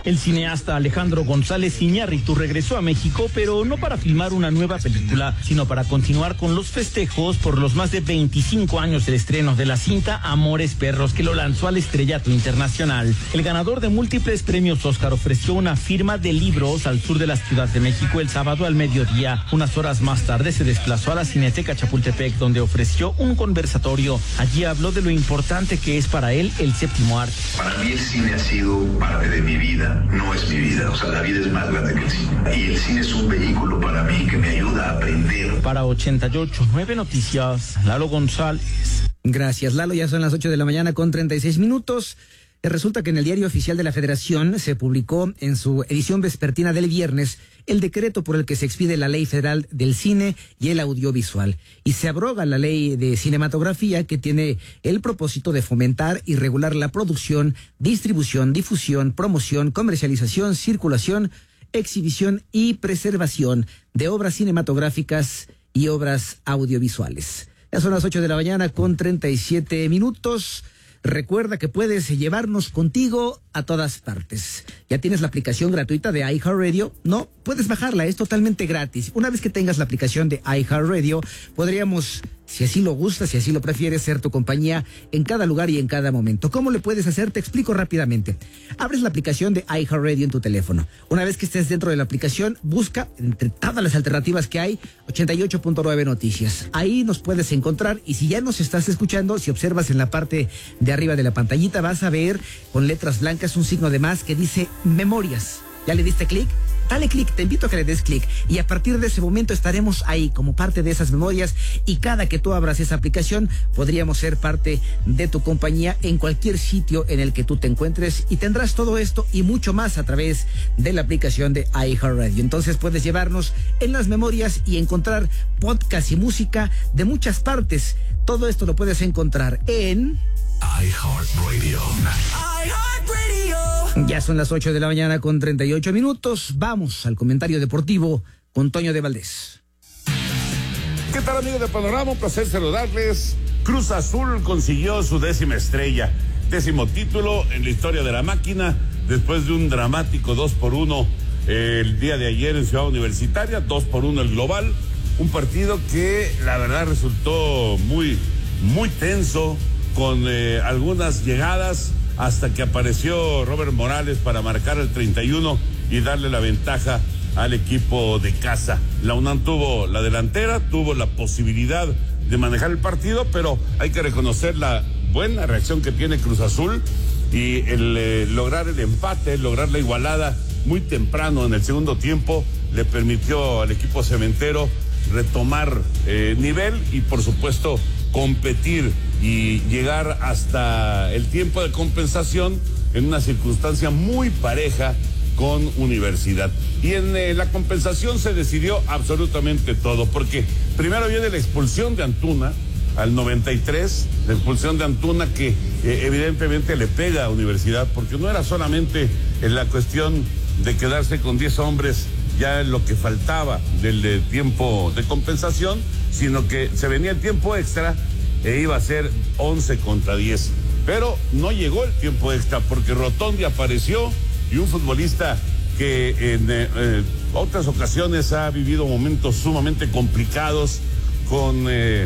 El cineasta Alejandro González Iñárritu regresó a México, pero no para filmar una nueva película, sino para continuar con los festejos por los más de 25 años del estreno de la cinta Amores Perros, que lo lanzó al estrellato internacional. El ganador de múltiples premios Oscar ofreció una firma de libros al sur de la Ciudad de México el sábado al mediodía. Unas horas más tarde se desplazó a la Cineteca Chapultepec, donde ofreció un conversatorio. Allí habló de lo importante que es para él el séptimo arte. Para mí el cine ha sido parte de mi vida. No es mi vida, o sea, la vida es más grande que el cine. Y el cine es un vehículo para mí que me ayuda a aprender. Para 88.9 Noticias, Lalo González. Gracias, Lalo. Ya son las 8 de la mañana con 36 minutos. Resulta que en el Diario Oficial de la Federación se publicó en su edición vespertina del viernes el decreto por el que se expide la Ley Federal del Cine y el Audiovisual. Y se abroga la Ley de Cinematografía, que tiene el propósito de fomentar y regular la producción, distribución, difusión, promoción, comercialización, circulación, exhibición y preservación de obras cinematográficas y obras audiovisuales. Ya son las 8 de la mañana con 37 minutos. Recuerda que puedes llevarnos contigo a todas partes. ¿Ya tienes la aplicación gratuita de iHeartRadio? No, puedes bajarla, es totalmente gratis. Una vez que tengas la aplicación de iHeartRadio, podríamos, si así lo gustas, si así lo prefieres, ser tu compañía en cada lugar y en cada momento. ¿Cómo le puedes hacer? Te explico rápidamente. Abres la aplicación de iHeartRadio en tu teléfono. Una vez que estés dentro de la aplicación, busca entre todas las alternativas que hay 88.9 Noticias. Ahí nos puedes encontrar, y si ya nos estás escuchando, si observas en la parte de arriba de la pantallita, vas a ver con letras blancas un signo de más que dice Memorias. ¿Ya le diste clic? Dale clic, te invito a que le des clic, y a partir de ese momento estaremos ahí como parte de esas memorias, y cada que tú abras esa aplicación podríamos ser parte de tu compañía en cualquier sitio en el que tú te encuentres, y tendrás todo esto y mucho más a través de la aplicación de iHeartRadio. Entonces puedes llevarnos en las memorias y encontrar podcast y música de muchas partes. Todo esto lo puedes encontrar en iHeartRadio. Ya son las 8 de la mañana con 38 minutos. Vamos al comentario deportivo con Toño de Valdés. ¿Qué tal, amigos de Panorama? Un placer saludarles. Cruz Azul consiguió su 10ª estrella, 10º título en la historia de la máquina, después de un dramático 2-1 el día de ayer en Ciudad Universitaria, 2-1 el global. Un partido que la verdad resultó muy tenso, con algunas llegadas, hasta que apareció Robert Morales para marcar el 31 y darle la ventaja al equipo de casa. La UNAM tuvo la delantera, tuvo la posibilidad de manejar el partido, pero hay que reconocer la buena reacción que tiene Cruz Azul, y el lograr el empate, lograr la igualada muy temprano en el segundo tiempo, le permitió al equipo cementero retomar nivel y, por supuesto, competir y llegar hasta el tiempo de compensación en una circunstancia muy pareja con Universidad. Y en la compensación se decidió absolutamente todo, porque primero viene la expulsión de Antuna al 93, la expulsión de Antuna que evidentemente le pega a Universidad, porque no era solamente en la cuestión de quedarse con 10 hombres ya en lo que faltaba del tiempo de compensación, sino que se venía el tiempo extra e iba a ser 11 contra 10. Pero no llegó el tiempo extra, porque Rotondi apareció, y un futbolista que en otras ocasiones ha vivido momentos sumamente complicados con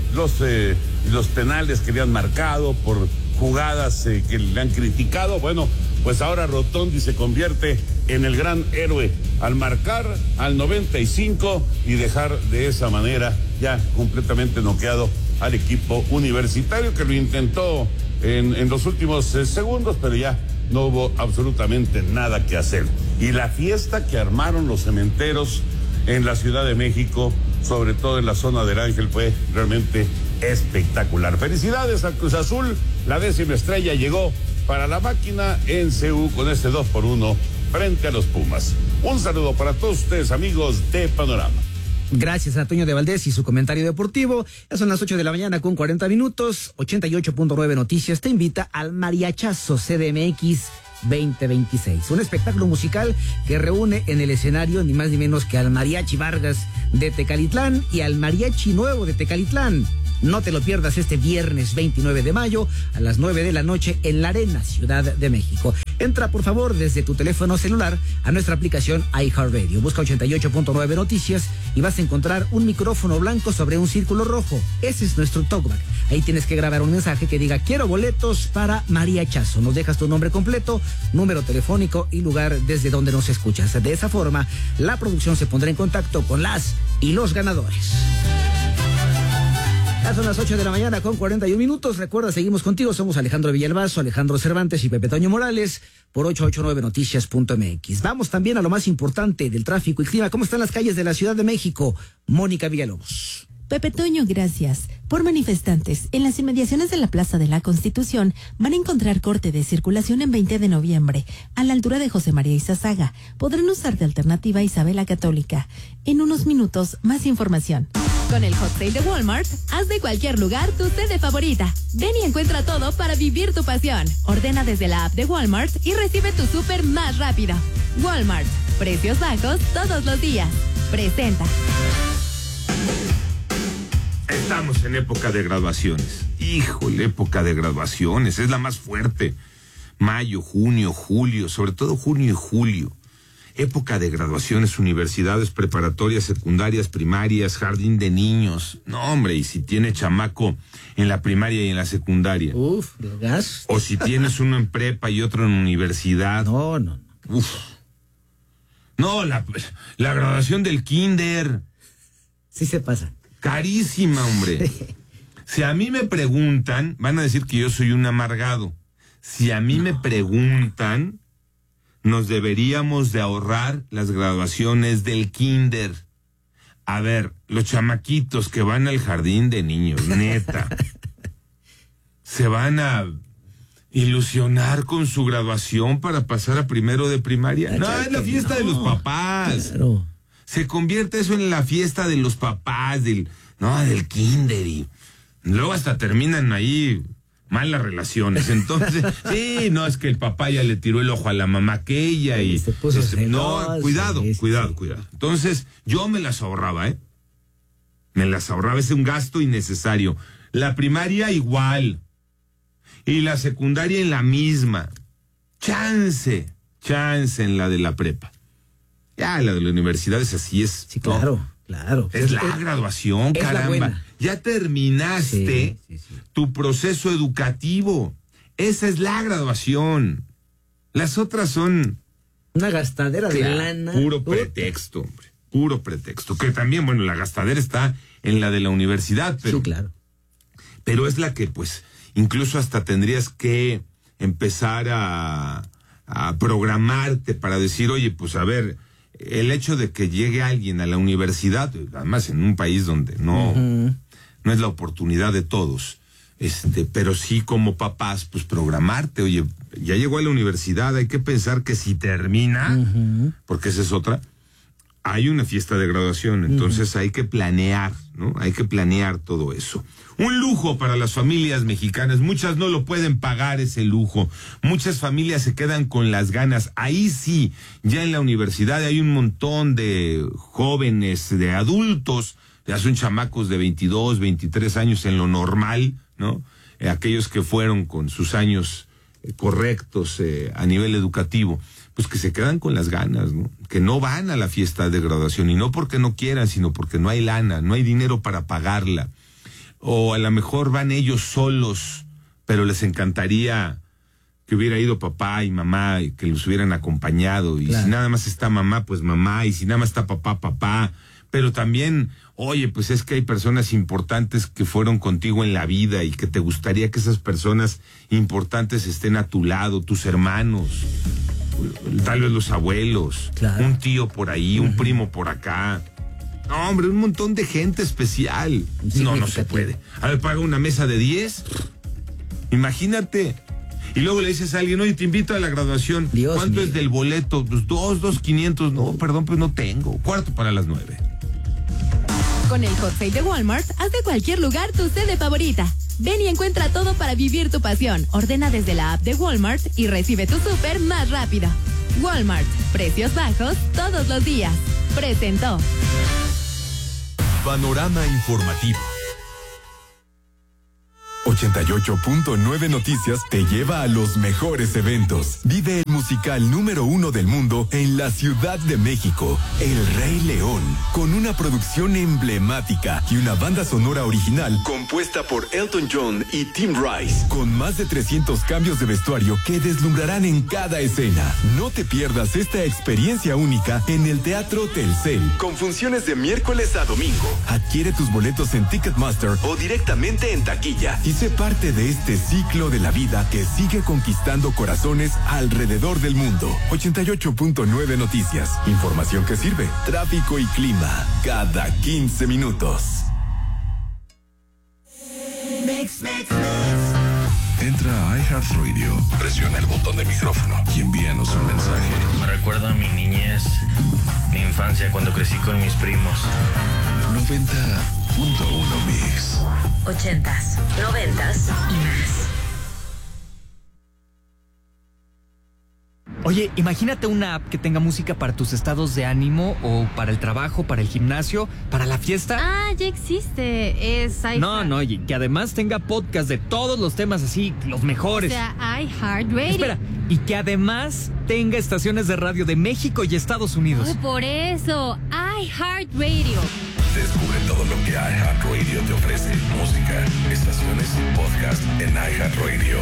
los penales que le han marcado por jugadas que le han criticado. Bueno, pues ahora Rotondi se convierte en el gran héroe al marcar al 95 y dejar de esa manera ya completamente noqueado al equipo universitario, que lo intentó en los últimos segundos, pero ya no hubo absolutamente nada que hacer. Y la fiesta que armaron los cementeros en la Ciudad de México, sobre todo en la zona del Ángel, fue realmente espectacular. Felicidades al Cruz Azul, la 10ª estrella llegó para la máquina en CU con este 2-1 frente a los Pumas. Un saludo para todos ustedes, amigos de Panorama. Gracias a Toño de Valdés y su comentario deportivo. Ya son las 8 de la mañana con 40 minutos. 88.9 Noticias te invita al Mariachazo CDMX 2026. Un espectáculo musical que reúne en el escenario ni más ni menos que al Mariachi Vargas de Tecalitlán y al Mariachi Nuevo de Tecalitlán. No te lo pierdas este viernes 29 de mayo a las 9 de la noche en la Arena, Ciudad de México. Entra, por favor, desde tu teléfono celular a nuestra aplicación iHeartRadio. Busca 88.9 Noticias y vas a encontrar un micrófono blanco sobre un círculo rojo. Ese es nuestro talkback. Ahí tienes que grabar un mensaje que diga: quiero boletos para María Chazo. Nos dejas tu nombre completo, número telefónico y lugar desde donde nos escuchas. De esa forma, la producción se pondrá en contacto con las y los ganadores. Ya son las 8 de la mañana con 41 minutos. Recuerda, seguimos contigo. Somos Alejandro Villalbazo, Alejandro Cervantes y Pepe Toño Morales por 889noticias.mx. Vamos también a lo más importante del tráfico y clima. ¿Cómo están las calles de la Ciudad de México? Mónica Villalobos. Pepe Toño, gracias. Por manifestantes, en las inmediaciones de la Plaza de la Constitución van a encontrar corte de circulación en 20 de noviembre, a la altura de José María Izazaga. Podrán usar de alternativa Isabel la Católica. En unos minutos, más información. Con el Hot Sale de Walmart, haz de cualquier lugar tu sede favorita. Ven y encuentra todo para vivir tu pasión. Ordena desde la app de Walmart y recibe tu súper más rápido. Walmart, precios bajos todos los días. Presenta. Estamos en época de graduaciones. Híjole, época de graduaciones. Es la más fuerte. Mayo, junio, julio, sobre todo junio y julio. Época de graduaciones, universidades, preparatorias, secundarias, primarias, jardín de niños. No, hombre, y si tiene chamaco en la primaria y en la secundaria. Uf, de gas. O si tienes uno en prepa y otro en universidad. No. Uf. No, la graduación del kinder. Sí se pasa. Carísima, hombre. Si a mí me preguntan, van a decir que yo soy un amargado. Si a mí me preguntan, nos deberíamos de ahorrar las graduaciones del kinder. A ver, los chamaquitos que van al jardín de niños, neta, se van a ilusionar con su graduación para pasar a primero de primaria. No, es la fiesta de los papás. Claro. Se convierte eso en la fiesta de los papás, del kinder, y luego hasta terminan ahí malas relaciones. Entonces, sí, no, es que el papá ya le tiró el ojo a la mamá aquella y se puso celoso, no, cuidado. Entonces, yo me las ahorraba, Me las ahorraba, es un gasto innecesario. La primaria igual. Y la secundaria en la misma. Chance en la de la prepa. Ya, la de la universidad es así, es. Sí, claro. Es la graduación, es caramba. Ya terminaste tu proceso educativo. Esa es la graduación. Las otras son una gastadera de lana. Puro pretexto, hombre. Puro pretexto. Que también, bueno, la gastadera está en la de la universidad, pero. Sí, claro. Pero es la que, pues, incluso hasta tendrías que empezar a programarte para decir, oye, pues a ver, el hecho de que llegue alguien a la universidad, además en un país donde no es la oportunidad de todos, pero sí como papás, pues programarte, oye, ya llegó a la universidad, hay que pensar que si termina, porque esa es otra, hay una fiesta de graduación, entonces hay que planear, ¿no? Hay que planear todo eso. Un lujo para las familias mexicanas, muchas no lo pueden pagar ese lujo, muchas familias se quedan con las ganas. Ahí sí, ya en la universidad hay un montón de jóvenes, de adultos, ya son chamacos de 22, 23 años en lo normal, ¿no? Aquellos que fueron con sus años correctos a nivel educativo, pues que se quedan con las ganas, ¿no? Que no van a la fiesta de graduación, y no porque no quieran, sino porque no hay lana, no hay dinero para pagarla. O a lo mejor van ellos solos, pero les encantaría que hubiera ido papá y mamá y que los hubieran acompañado. Y claro, si nada más está mamá, pues mamá. Y si nada más está papá, papá. Pero también, oye, pues es que hay personas importantes que fueron contigo en la vida y que te gustaría que esas personas importantes estén a tu lado, tus hermanos, tal vez los abuelos, claro, un tío por ahí, un primo por acá. No, hombre, un montón de gente especial. Sí, no se puede. A ver, paga una mesa de 10. Imagínate. Y luego le dices a alguien, oye, te invito a la graduación. Dios ¿cuánto mío es del boleto? Pues 2,500. No, perdón, pues no tengo. 8:45. Con el Hot Sale de Walmart, haz de cualquier lugar tu sede favorita. Ven y encuentra todo para vivir tu pasión. Ordena desde la app de Walmart y recibe tu súper más rápido. Walmart, precios bajos todos los días. Presentó. Panorama informativo. 88.9 Noticias te lleva a los mejores eventos. Vive el musical número 1 del mundo en la Ciudad de México, El Rey León, con una producción emblemática y una banda sonora original compuesta por Elton John y Tim Rice, con más de 300 cambios de vestuario que deslumbrarán en cada escena. No te pierdas esta experiencia única en el Teatro Telcel, con funciones de miércoles a domingo. Adquiere tus boletos en Ticketmaster o directamente en taquilla y sé parte de este ciclo de la vida que sigue conquistando corazones alrededor del mundo. 88.9 Noticias. Información que sirve. Tráfico y clima cada 15 minutos. Entra a iHeartRadio, presiona el botón de micrófono y envíanos un mensaje. Me recuerda a mi niñez, mi infancia cuando crecí con mis primos. 90.1 Mix. 80s, 90s y más. Oye, imagínate una app que tenga música para tus estados de ánimo o para el trabajo, para el gimnasio, para la fiesta. Ah, ya existe. Es iHeart. No, y que además tenga podcast de todos los temas así, los mejores. O sea, iHeartRadio. Espera, y que además tenga estaciones de radio de México y Estados Unidos. Oh, por eso, iHeartRadio. Descubre todo lo que iHeartRadio te ofrece. Música, estaciones, podcast en iHeartRadio.